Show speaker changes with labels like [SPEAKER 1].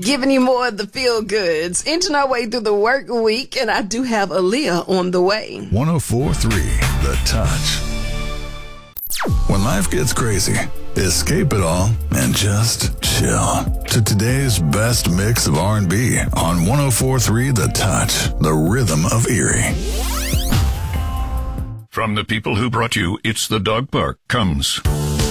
[SPEAKER 1] giving you more of the feel goods. Inching our way through the work week, and I do have Aaliyah on the way.
[SPEAKER 2] 104.3 The Touch. When life gets crazy, escape it all and just chill to today's best mix of R&B on 104.3 The Touch, the rhythm of Erie.
[SPEAKER 3] From the people who brought you It's the Dog Park comes